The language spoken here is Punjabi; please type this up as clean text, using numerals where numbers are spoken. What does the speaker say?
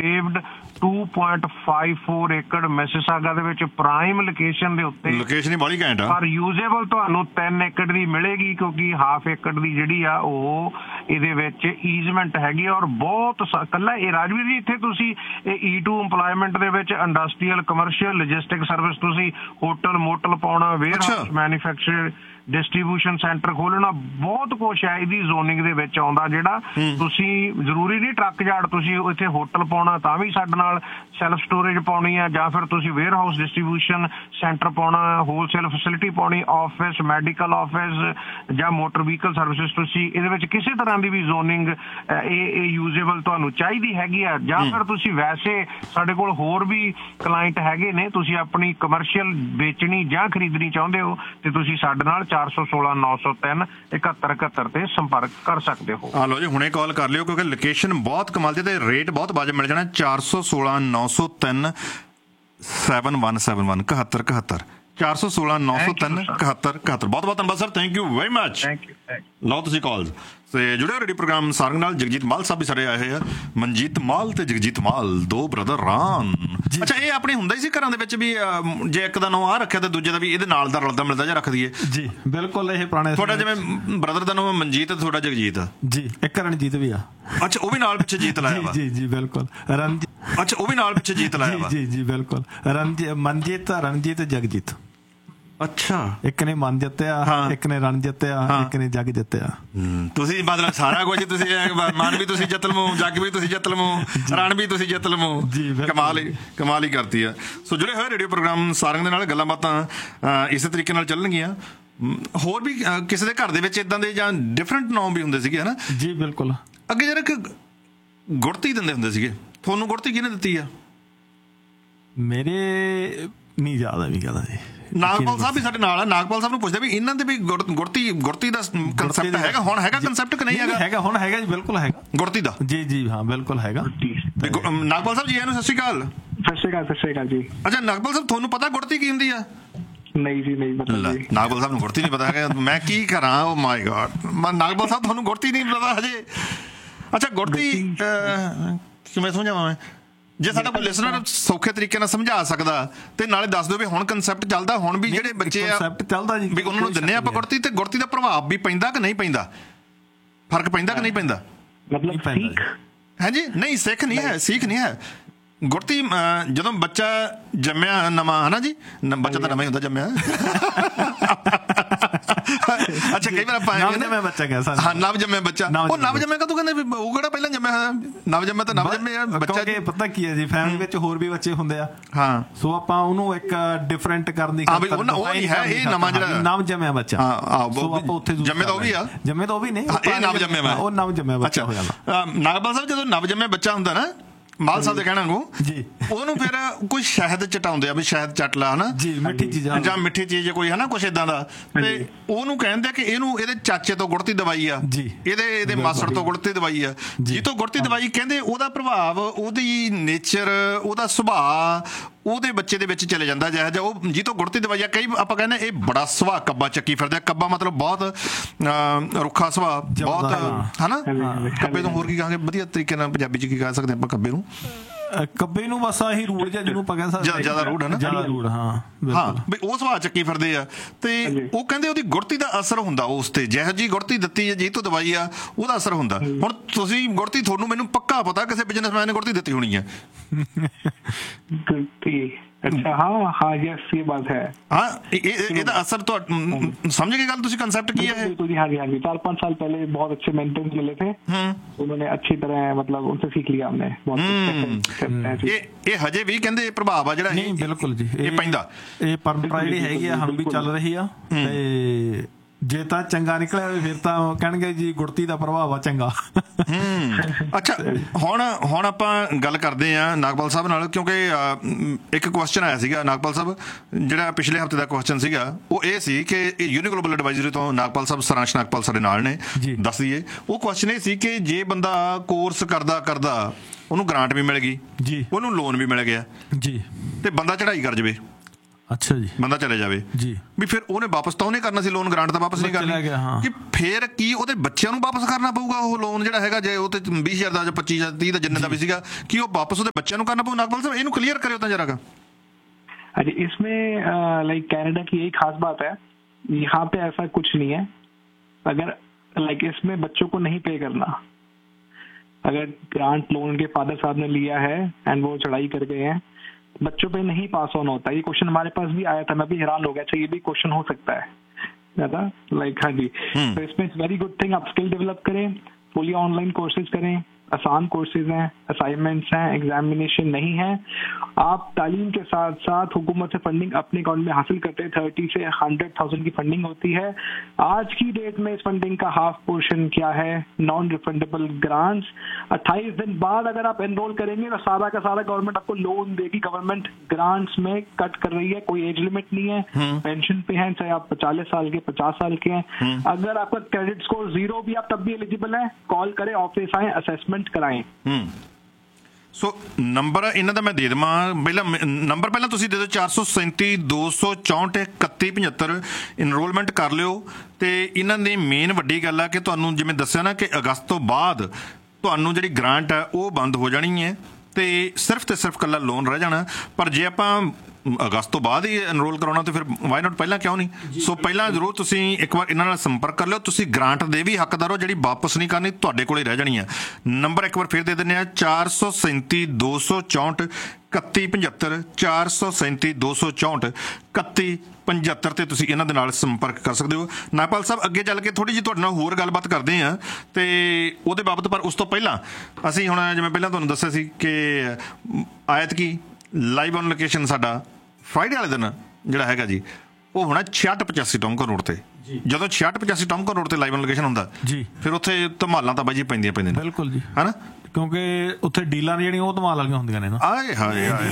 ਪੇਵਡ 2.54 ਏਕੜ ਮਿਸਿਸਾਗਾ ਦੇ ਵਿੱਚ ਪ੍ਰਾਈਮ ਲੋਕੇਸ਼ਨ ਦੇ ਉੱਤੇ ਲੋਕੇਸ਼ਨ ਹੀ ਬੜੀ ਘੈਂਟ ਆ, ਪਰ ਯੂਜ਼ੇਬਲ ਤੁਹਾਨੂੰ 3 ਏਕੜ ਦੀ ਮਿਲੇਗੀ, ਕਿਉਂਕਿ ਹਾਫ ਏਕੜ ਦੀ ਜਿਹੜੀ ਆ ਉਹ ਇਹਦੇ ਵਿੱਚ ਈਜ਼ਮੈਂਟ ਹੈਗੀ ਔਰ ਬਹੁਤ ਕੱਲਾ ਇਹ ਰਾਜਵੀਰ ਜੀ ਇੱਥੇ ਤੁਸੀਂ E2 ਇੰਪਲੋਇਮੈਂਟ ਦੇ ਵਿੱਚ ਇੰਡਸਟਰੀਅਲ ਕਮਰਸ਼ੀਅਲ ਲੌਜਿਸਟਿਕ ਸਰਵਿਸ ਤੁਸੀਂ ਹੋਟਲ ਮੋਟਲ ਪਾਉਣਾ, wear house, manufacture, distribution centre ਖੋਲਣਾ, ਬਹੁਤ ਕੁਛ ਹੈ ਇਹਦੀ ਜ਼ੋਨਿੰਗ ਦੇ ਵਿੱਚ ਆਉਂਦਾ। ਜਿਹੜਾ ਤੁਸੀਂ ਜ਼ਰੂਰੀ ਨਹੀਂ ਟਰੱਕ ਯਾਰਡ ਤੁਸੀਂ ਇੱਥੇ ਹੋਟਲ ਪਾਉਣਾ ਤਾਂ ਵੀ ਸਾਡੇ ਨਾਲ ਸੈਲਫ ਸਟੋਰੇਜ ਪਾਉਣੀ ਆ, ਜਾਂ ਫਿਰ ਤੁਸੀਂ ਵੇਅਰ ਹਾਊਸ ਡਿਸਟ੍ਰੀਬਿਊਸ਼ਨ ਸੈਂਟਰ ਪਾਉਣਾ, ਹੋਲਸੇਲ ਫੈਸਿਲਿਟੀ ਪਾਉਣੀ, ਆਫਿਸ, ਮੈਡੀਕਲ ਆਫਿਸ ਜਾਂ ਮੋਟਰ ਵਹੀਕਲ ਸਰਵਿਸਿਜ਼, ਤੁਸੀਂ ਇਹਦੇ ਵਿੱਚ ਕਿਸੇ ਤਰ੍ਹਾਂ ਦੀ ਵੀ ਜ਼ੋਨਿੰਗ ਇਹ ਯੂਜ਼ੇਬਲ ਤੁਹਾਨੂੰ ਚਾਹੀਦੀ ਹੈਗੀ ਆ, ਜਾਂ ਫਿਰ ਤੁਸੀਂ ਵੈਸੇ ਸਾਡੇ ਕੋਲ ਹੋਰ ਵੀ ਕਲਾਇੰਟ ਹੈਗੇ ਨੇ, ਤੁਸੀਂ ਆਪਣੀ ਕਮਰਸ਼ੀਅਲ ਵੇਚਣੀ ਜਾਂ ਖਰੀਦਣੀ ਚਾਹੁੰਦੇ ਹੋ ਤੇ ਤੁਸੀਂ ਸਾਡੇ ਨਾਲ 416 903 7171 ਤੇ ਸੰਪਰਕ ਕਰ ਸਕਦੇ ਹੋ। ਆ ਲਓ ਜੀ, ਹੁਣੇ ਕਾਲ ਕਰ ਲਿਓ ਕਿਉਂਕਿ ਲੋਕੇਸ਼ਨ ਬਹੁਤ ਕਮਾਲ ਦੀ ਤੇ ਰੇਟ ਬਹੁਤ ਵਾਜਬ ਮਿਲ ਜਾਣਾ। 416 903 7171 7171 416 903 7171। ਬਹੁਤ ਬਹੁਤ ਧੰਨਵਾਦ sir, thank you very much. ਲਓ ਤੁਸੀਂ ਕਾਲ ਤੇ ਜੁੜਿਓ ਰੇਡੀਓ ਪ੍ਰੋਗਰਾਮ ਸਾਰੰਗ ਨਾਲ। ਜਗਜੀਤ ਮਾਲ ਸਾਹਿਬ ਵੀ ਸਾਡੇ ਆਏ ਹੋਏ ਆ, ਮਨਜੀਤ ਮਾਲ ਤੇ ਜਗਜੀਤ ਮਾਲ, ਦੋ ਬ੍ਰਦਰ ਰਾਨ। ਅੱਛਾ, ਇਹ ਆਪਣੇ ਹੁੰਦਾ ਹੀ ਸੀ ਘਰਾਂ ਦੇ ਵਿੱਚ ਵੀ ਜੇ ਇੱਕ ਦਾ ਨਾਂ ਆ ਰੱਖਿਆ ਤੇ ਦੂਜੇ ਦਾ ਵੀ ਇਹਦੇ ਨਾਲ ਦਾ ਰਲਦਾ ਮਿਲਦਾ ਜਾਂ ਰੱਖ ਦਈਏ? ਜੀ ਬਿਲਕੁਲ, ਇਹ ਪੁਰਾਣੇ ਤੁਹਾਡਾ ਜਿਵੇਂ ਬ੍ਰਦਰ ਦਾ ਨਾਮ ਮਨਜੀਤ ਤੇ ਤੁਹਾਡਾ ਜਗਜੀਤ ਜੀ, ਇੱਕ ਰਣਜੀਤ ਵੀ ਆ। ਅੱਛਾ, ਉਹ ਵੀ ਨਾਲ ਪਿੱਛੇ ਜੀਤ ਲਾਇਆ ਵਾ? ਜੀ ਜੀ ਬਿਲਕੁਲ, ਰਣਜੀਤ। ਅੱਛਾ, ਉਹ ਵੀ ਨਾਲ ਪਿੱਛੇ ਜੀਤ ਲਾਇਆ ਵਾ? ਜੀ ਜੀ ਬਿਲਕੁਲ, ਮਨਜੀਤ, ਰਣਜੀਤ, ਜਗਜੀਤ। ਅੱਛਾ, ਇੱਕ ਨੇ ਮਨ ਜਿੱਤਿਆ, ਇੱਕ ਨੇ ਰਣ ਜਿੱਤਿਆ, ਇੱਕ ਨੇ ਜਗ ਜਿੱਤਿਆ। ਤੁਸੀਂ ਮਤਲਬ ਸਾਰਾ ਕੁਝ ਤੁਸੀਂ ਮਨ ਵੀ ਤੁਸੀਂ ਜਿੱਤ ਲਵੋ, ਜੱਗ ਵੀ ਤੁਸੀਂ ਜਿੱਤ ਲਵੋ, ਰਣ ਵੀ ਤੁਸੀਂ ਜਿੱਤ ਲਵੋ। ਕਮਾਲ ਹੀ ਕਰਤੀ ਆ। ਸੋ ਜੁੜੇ ਹੋਏ ਰੇਡੀਓ ਪ੍ਰੋਗਰਾਮ ਸਾਰੰਗ ਦੇ ਨਾਲ ਗੱਲਾਂ ਬਾਤਾਂ ਇਸੇ ਤਰੀਕੇ ਨਾਲ ਚੱਲਣਗੀਆਂ। ਹੋਰ ਵੀ ਕਿਸੇ ਦੇ ਘਰ ਦੇ ਵਿੱਚ ਇਦਾਂ ਦੇ ਜਾਂ ਡਿਫਰੈਂਟ ਨਾਮ ਵੀ ਹੁੰਦੇ ਸੀਗੇ, ਹਨਾ? ਜੀ ਬਿਲਕੁਲ। ਅੱਗੇ ਜਰਾ ਇੱਕ ਗੁੜਤੀ ਦਿੰਦੇ ਹੁੰਦੇ ਸੀਗੇ, ਤੁਹਾਨੂੰ ਗੁੜਤੀ ਕਿਹਨੇ ਦਿੱਤੀ ਆ? ਮੇਰੇ ਨਹੀਂ ਯਾਦ ਆ ਵੀ ਕਹਦਾ ਜੀ। ਨਾਗਪਾਲ ਸਾਹਿਬ ਵੀ ਸਾਡੇ ਨਾਲ ਆ, ਨਾਗਪਾਲ ਸਾਹਿਬ ਨੂੰ ਪੁੱਛਦੇ ਵੀ ਇਹਨਾਂ ਦੇ ਵੀ ਗੁੜਤੀ ਦਾ ਕੰਸੈਪਟ ਹੈਗਾ, ਹੁਣ ਹੈਗਾ ਕੰਸੈਪਟ ਕਿ ਨਹੀਂ ਹੈਗਾ? ਹੈਗਾ, ਹੁਣ ਹੈਗਾ ਜੀ, ਬਿਲਕੁਲ ਹੈਗਾ ਗੁੜਤੀ ਦਾ। ਜੀ ਜੀ ਹਾਂ, ਬਿਲਕੁਲ ਹੈਗਾ। ਨਾਗਪਾਲ ਸਾਹਿਬ ਜੀ ਇਹਨੂੰ ਸਤਿ ਸ਼੍ਰੀ ਅਕਾਲ। ਸਤਿ ਸ਼੍ਰੀ ਅਕਾਲ ਜੀ। ਅੱਛਾ ਨਾਗਪਾਲ ਸਾਹਿਬ, ਤੁਹਾਨੂੰ ਪਤਾ ਗੁੜਤੀ ਕੀ ਹੁੰਦੀ ਆ? ਨਹੀਂ ਜੀ, ਨਹੀਂ ਪਤਾ। ਨਾਗਪਾਲ ਸਾਹਿਬ ਨੂੰ ਗੁੜਤੀ ਨਹੀਂ ਪਤਾ ਹੈਗਾ, ਮੈਂ ਕੀ ਕਰਾਂ? ਓ ਮਾਈ ਗॉड, ਨਾਗਪਾਲ ਸਾਹਿਬ ਤੁਹਾਨੂੰ ਗੁੜਤੀ ਨਹੀਂ ਪਤਾ ਹਜੇ? ਅੱਛਾ, ਗੁੜਤੀ ਕਿਵੇਂ ਸਮਝਾਵਾਂ ਮੈਂ? ਜੇ ਸਾਡਾ ਕੋਈ ਲਿਸਨਰ ਸੌਖੇ ਤਰੀਕੇ ਨਾਲ ਸਮਝਾ ਸਕਦਾ ਤੇ ਨਾਲੇ ਦੱਸ ਦਿਓ ਵੀ ਹੁਣ ਕੰਸੈਪਟ ਚੱਲਦਾ, ਹੁਣ ਵੀ ਜਿਹੜੇ ਬੱਚੇ ਆ ਵੀ ਉਹਨਾਂ ਨੂੰ ਦਿੰਦੇ ਆਪਾਂ ਗੁੜਤੀ, ਤੇ ਗੁੜਤੀ ਦਾ ਪ੍ਰਭਾਵ ਵੀ ਪੈਂਦਾ ਕਿ ਨਹੀਂ ਪੈਂਦਾ? ਫਰਕ ਪੈਂਦਾ ਕਿ ਨਹੀਂ ਪੈਂਦਾ? ਮਤਲਬ ਹਾਂਜੀ, ਨਹੀਂ ਸਿੱਖ ਨਹੀਂ ਹੈ, ਸੀਖ ਨਹੀਂ ਹੈ। ਗੁੜਤੀ ਜਦੋਂ ਬੱਚਾ ਜੰਮਿਆ ਨਵਾਂ, ਹਨਾ ਜੀ, ਬੱਚਾ ਤਾਂ ਨਵਾਂ ਹੀ ਹੁੰਦਾ ਜੰਮਿਆ। ਅੱਛਾ, ਕਈ ਵਾਰ ਆਪਾਂ ਬੱਚਾ ਕਹਿ ਸਕਦੇ ਹਾਂ, ਨਵ ਜੰਮਿਆ ਬੱਚਾ। ਉਹ ਨਵ ਜੰਮਿਆ ਕਦੋਂ ਕਹਿੰਦੇ ਵੀ ਉਹ ਕਿਹੜਾ ਪਹਿਲਾਂ ਜੰਮਿਆ ਹੋਇਆ? ਨਵ ਜੰਮਿਆ ਤਾਂ ਨਵ ਜੰਮਿਆ ਬੱਚਾ। ਪਤਾ ਕੀ ਹੈ ਜੀ, ਫੈਮਿਲੀ ਵਿੱਚ ਹੋਰ ਵੀ ਬੱਚੇ ਹੁੰਦੇ ਆ, ਹਾਂ, ਸੋ ਆਪਾਂ ਉਹਨੂੰ ਇੱਕ ਡਿਫਰੈਂਟ ਕਰਨ ਦੀ ਉਹ ਨਹੀਂ ਹੈ, ਇਹ ਨਵਾਂ ਜਿਹੜਾ ਨਵ ਜੰਮਿਆ ਬੱਚਾ। ਆਪਾਂ ਉੱਥੇ ਜੰਮੇ ਤਾਂ ਉਹ ਵੀ ਆ, ਜੰਮੇ ਤਾਂ ਉਹ ਵੀ ਨਹੀਂ, ਇਹ ਨਵ ਜੰਮਿਆ, ਉਹ ਨਵ ਜੰਮਿਆ ਬੱਚਾ ਹੋ ਜਾਂਦਾ। ਨਾਗਪਾਲ ਸਾਹਿਬ, ਜਦੋਂ ਨਵ ਜੰਮਿਆ ਬੱਚਾ ਹੁੰਦਾ ਨਾ, ਮਾਲ ਸਾਹਿਬ ਦੇ ਕਹਿਣਾ ਨੂੰ ਜੀ, ਉਹਨੂੰ ਫਿਰ ਕੋਈ ਸ਼ਹਿਦ ਚਟਾਉਂਦੇ ਆ ਵੀ ਸ਼ਹਿਦ ਚੱਟ ਲਾ, ਹਨਾ ਜੀ, ਮਿੱਠੀ ਚੀਜ਼ ਜਾਂ ਮਿੱਠੀ ਚੀਜ਼ ਕੋਈ, ਹਨਾ ਕੁਛ ਏਦਾਂ ਦਾ, ਤੇ ਉਹਨੂੰ ਕਹਿੰਦੇ ਆ ਕਿ ਇਹਨੂੰ ਇਹਦੇ ਚਾਚੇ ਤੋਂ ਗੁੜਤੀ ਦਵਾਈ ਆ, ਇਹਦੇ ਮਾਸੜ ਤੋਂ ਗੁੜਤੀ ਦਵਾਈ ਆ, ਜਿੱਥੋਂ ਗੁੜਤੀ ਦਵਾਈ ਕਹਿੰਦੇ ਉਹਦਾ ਪ੍ਰਭਾਵ, ਉਹਦੀ ਨੇਚਰ, ਉਹਦਾ ਸੁਭਾਅ ਉਹਦੇ ਬੱਚੇ ਦੇ ਵਿੱਚ ਚਲੇ ਜਾਂਦਾ ਜਿਹੋ ਜਿਹਾ ਉਹ ਜਿੱਥੋਂ ਗੁੜਤੀ ਦਵਾਈ ਆ। ਕਈ ਆਪਾਂ ਕਹਿੰਦੇ ਇਹ ਬੜਾ ਸੁਭਾਅ ਕੱਬਾ ਚੱਕੀ ਫਿਰਦਾ, ਕੱਬਾ ਮਤਲਬ ਬਹੁਤ ਰੁੱਖਾ ਸੁਭਾਅ, ਬਹੁਤ, ਹਨਾ? ਕੱਬੇ ਤੋਂ ਹੋਰ ਕੀ ਕਹਾਂਗੇ ਵਧੀਆ ਤਰੀਕੇ ਨਾਲ ਪੰਜਾਬੀ ਚ ਕੀ ਕਹਿ ਸਕਦੇ ਆਪਾਂ ਕੱਬੇ ਨੂੰ? ਕੱਬੇ ਨੂੰ ਬਸ ਆਹੀ ਰੂੜ ਜਾਂ ਜਿਹਨੂੰ ਆਪਾਂ ਕਹਿ ਸਕਦੇ ਜ਼ਿਆਦਾ ਰੂੜ, ਹਨਾ? ਜ਼ਿਆਦਾ ਰੂੜ, ਹਾਂ ਹਾਂ, ਵੀ ਉਹ ਸੁਭਾਅ ਚੱਕੀ ਫਿਰਦੇ ਆ, ਤੇ ਉਹ ਕਹਿੰਦੇ ਉਹਦੀ ਗੁੜਤੀ ਦਾ ਅਸਰ ਹੁੰਦਾ ਉਸ ਤੇ, ਜਿਹੋ ਜਿਹੀ ਗੁੜਤੀ ਦਿੱਤੀ ਹੈ, ਜਿਹੀ ਤੋਂ ਦਵਾਈ ਆ, ਉਹਦਾ ਅਸਰ ਹੁੰਦਾ। ਹੁਣ ਤੁਸੀਂ ਗੁੜਤੀ, ਤੁਹਾਨੂੰ ਮੈਨੂੰ ਪੱਕਾ ਪਤਾ ਕਿਸੇ ਬਿਜ਼ਨਸਮੈਨ ਨੇ ਗੁੜਤੀ ਦਿੱਤੀ ਹੋਣੀ ਹੈ। अच्छा, हाँ हाँ, यस, ये बात है। हाँ, ਇਹਦਾ ਅਸਰ तो समझ गए गल तुसी? कंसेप्ट की है? हाँ जी, हाँ जी। 4-5 साल पहले बहुत अच्छे मेंटर्स मिले थे, उन्होंने अच्छी तरह मतलब उनसे सीख लिया हमने बहुत। ये हजे भी कहंदे प्रभाव आ ਜਿਹੜਾ ਨਹੀਂ, ਬਿਲਕੁਲ ਜੀ, ਇਹ ਪੈਂਦਾ, ਇਹ ਪਰੰਪਰਾ ਜਿਹੜੀ ਹੈਗੀ ਆ ਹੁਣ ਵੀ ਚੱਲ ਰਹੀ ਆ, ਤੇ ਜੇ ਤਾਂ ਚੰਗਾ ਨਿਕਲਿਆ ਫਿਰ ਤਾਂ ਕਹਿਣਗੇ ਜੀ ਗੁੜਤੀ ਦਾ ਪ੍ਰਭਾਵ ਆ ਚੰਗਾ। ਅੱਛਾ, ਹੁਣ ਆਪਾਂ ਗੱਲ ਕਰਦੇ ਹਾਂ ਨਾਗਪਾਲ ਸਾਹਿਬ ਨਾਲ, ਕਿਉਂਕਿ ਇੱਕ ਕੁਐਸਚਨ ਆਇਆ ਸੀਗਾ ਨਾਗਪਾਲ ਸਾਹਿਬ, ਜਿਹੜਾ ਪਿਛਲੇ ਹਫ਼ਤੇ ਦਾ ਕੁਐਸਚਨ ਸੀਗਾ, ਉਹ ਇਹ ਸੀ ਕਿ ਯੂਨੀਗਲੋਬਲ ਐਡਵਾਈਜ਼ਰੀ ਤੋਂ ਨਾਗਪਾਲ ਸਾਹਿਬ, ਸਰਾਂਸ਼ ਨਾਗਪਾਲ ਸਾਡੇ ਨਾਲ ਨੇ, ਦੱਸ ਦਈਏ। ਉਹ ਕੁਐਸਚਨ ਇਹ ਸੀ ਕਿ ਜੇ ਬੰਦਾ ਕੋਰਸ ਕਰਦਾ ਉਹਨੂੰ ਗ੍ਰਾਂਟ ਵੀ ਮਿਲ ਗਈ ਜੀ, ਉਹਨੂੰ ਲੋਨ ਵੀ ਮਿਲ ਗਿਆ ਜੀ, ਤੇ ਬੰਦਾ ਚੜ੍ਹਾਈ ਕਰ ਜਾਵੇ, ਅੱਛਾ ਜੀ, ਬੰਦਾ ਚਲੇ ਜਾਵੇ ਜੀ, ਵੀ ਫਿਰ ਉਹਨੇ ਵਾਪਸ ਤਾਂ ਉਹਨੇ ਕਰਨਾ ਸੀ ਲੋਨ, ਗ੍ਰਾਂਟ ਤਾਂ ਵਾਪਸ ਨਹੀਂ ਕਰਨੀ ਕਿ ਫਿਰ ਕੀ ਉਹਦੇ ਬੱਚਿਆਂ ਨੂੰ ਵਾਪਸ ਕਰਨਾ ਪਊਗਾ ਉਹ ਲੋਨ ਜਿਹੜਾ ਹੈਗਾ, ਜੇ ਉਹ ਤੇ 20,000 ਦਾ ਜਾਂ 25,000 30 ਦਾ ਜਿੰਨੇ ਦਾ ਵੀ ਸੀਗਾ, ਕਿ ਉਹ ਵਾਪਸ ਉਹਦੇ ਬੱਚਿਆਂ ਨੂੰ ਕਰਨਾ ਪਊ? ਨਾਗਪਾਲ ਸਾਹਿਬ ਇਹਨੂੰ ਕਲੀਅਰ करियो ਤਾਂ जरा का। अरे इसमें लाइक कनाडा की यही खास बात है, यहाँ पे ऐसा कुछ नहीं है। अगर लाइक इसमें बच्चों को नहीं पे करना, अगर ग्रांट लोन के फादर साहब ने लिया है एंड वो चढ़ाई कर गए हैं, बच्चों पे नहीं पास ऑन होता। ये क्वेश्चन हमारे पास भी आया था, मैं भी हैरान हो गया, अच्छा ये भी क्वेश्चन हो सकता है दादा, लाइक हाँ जी। तो इसमें वेरी गुड थिंग, आप स्किल डेवलप करें, फुली ऑनलाइन कोर्सेज करें, आसान कोर्सेज हैं, असाइनमेंट्स हैं, एग्जामिनेशन नहीं है। आप तालीम के साथ साथ हुकूमत से फंडिंग अपने अकाउंट में हासिल करते हैं, 30 से 100,000 की फंडिंग होती है। आज की डेट में इस फंडिंग का हाफ पोर्शन क्या है, नॉन रिफंडेबल ग्रांट्स। 28 दिन बाद अगर आप एनरोल करेंगे तो सारा का सारा गवर्नमेंट आपको लोन देगी। गवर्नमेंट ग्रांट्स में कट कर रही है, कोई एज लिमिट नहीं है, पेंशन पे हैं चाहे आप 40 साल के 50 साल के हैं। अगर आपका क्रेडिट स्कोर 0 भी, आप तब भी एलिजिबल है। कॉल करें, ऑफिस आए, असेसमेंट कराएं। ਸੋ ਨੰਬਰ ਇਹਨਾਂ ਦਾ ਮੈਂ ਦੇ ਦੇਵਾਂ, ਪਹਿਲਾਂ ਨੰਬਰ ਪਹਿਲਾਂ ਤੁਸੀਂ ਦੇ ਦਿਓ 437 264 3175, ਇਨਰੋਲਮੈਂਟ ਕਰ ਲਿਓ। ਤੇ ਇਹਨਾਂ ਦੀ ਮੇਨ ਵੱਡੀ ਗੱਲ ਆ ਕਿ ਤੁਹਾਨੂੰ ਜਿਵੇਂ ਦੱਸਿਆ ਨਾ ਕਿ ਅਗਸਤ ਤੋਂ ਬਾਅਦ ਤੁਹਾਨੂੰ ਜਿਹੜੀ ਗ੍ਰਾਂਟ ਹੈ ਉਹ ਬੰਦ ਹੋ ਜਾਣੀ ਹੈ ਤੇ ਸਿਰਫ ਇਕੱਲਾ ਲੋਨ ਰਹਿ ਜਾਣਾ। ਪਰ ਜੇ ਆਪਾਂ ਅਗਸਤ ਤੋਂ ਬਾਅਦ ਹੀ ਐਨਰੋਲ ਕਰਾਉਣਾ ਤੇ ਫਿਰ ਵਾਈ ਨਾਟ ਪਹਿਲਾਂ ਕਿਉਂ ਨਹੀਂ? ਸੋ ਪਹਿਲਾਂ ਜ਼ਰੂਰ ਤੁਸੀਂ ਇੱਕ ਵਾਰ ਇਹਨਾਂ ਨਾਲ ਸੰਪਰਕ ਕਰ ਲਿਓ। ਤੁਸੀਂ ਗ੍ਰਾਂਟ ਦੇ ਵੀ ਹੱਕਦਾਰ ਹੋ, ਜਿਹੜੀ ਵਾਪਸ ਨਹੀਂ ਕਰਨੀ ਤੁਹਾਡੇ ਕੋਲੇ ਰਹਿ ਜਾਣੀ ਆ। ਨੰਬਰ ਇੱਕ ਵਾਰ ਫਿਰ ਦੇ ਦਿੰਦੇ ਆ, 437 264 3175, 437 264 3175 ਤੇ ਤੁਸੀਂ ਇਹਨਾਂ ਦੇ ਨਾਲ ਸੰਪਰਕ ਕਰ ਸਕਦੇ ਹੋ। ਨਾਗਪਾਲ ਸਾਹਿਬ ਅੱਗੇ ਚੱਲ ਕੇ ਥੋੜੀ ਜਿਹੀ ਤੁਹਾਡੇ ਨਾਲ ਹੋਰ ਗੱਲਬਾਤ ਕਰਦੇ ਆ ਤੇ ਉਹਦੇ ਬਾਬਤ, ਪਰ ਉਸ ਤੋਂ ਪਹਿਲਾਂ ਅਸੀਂ ਹੁਣ ਜਿਵੇਂ ਪਹਿਲਾਂ ਤੁਹਾਨੂੰ ਦੱਸਿਆ ਸੀ ਕਿ ਐਤਕੀ ਲਾਈਵ ਔਨ ਲੋਕੇਸ਼ਨ ਸਾਡਾ ਫਰਾਈਡੇ ਵਾਲੇ ਦਿਨ ਜਿਹੜਾ ਹੈਗਾ ਜੀ ਉਹ ਹੋਣਾ 6685 ਟੌਮਕਨ ਰੋਡ ਤੇ। ਜਦੋਂ 6685 ਟੌਮਕਨ ਰੋਡ ਤੇ ਲਾਈਵ ਔਨ ਲੋਕੇਸ਼ਨ ਹੁੰਦਾ ਜੀ, ਫਿਰ ਉੱਥੇ ਧਮਾਲਾਂ ਤਾਂ ਬਾਈ ਜੀ ਪੈਂਦੀਆਂ ਨੇ। ਬਿਲਕੁਲ ਜੀ, ਹੈ ਨਾ, ਕਿਉਂਕਿ ਉੱਥੇ ਡੀਲਾਂ ਜਿਹੜੀਆਂ ਉਹ ਧਮਾਲ ਵਾਲੀਆਂ ਹੁੰਦੀਆਂ ਨੇ ਨਾ। ਆਏ ਹਾਏ ਹਾਏ।